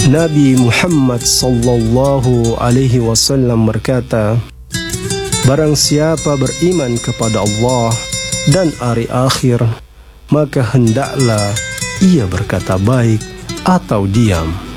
Nabi Muhammad sallallahu alaihi wasallam berkata, barang siapa beriman kepada Allah dan hari akhir, maka hendaklah ia berkata baik atau diam.